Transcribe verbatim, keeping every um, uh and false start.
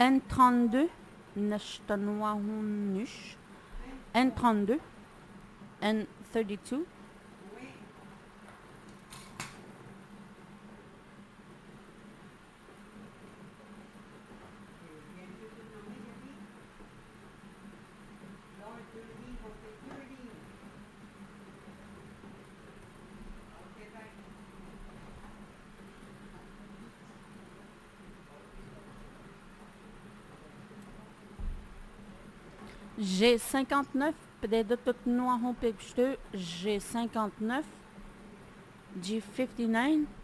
N trente-deux, Neshtanwahunush, N trente-deux, N trente-deux. J'ai cinquante-neuf, peut-être tout noir, G cinquante-neuf, G cinquante-neuf,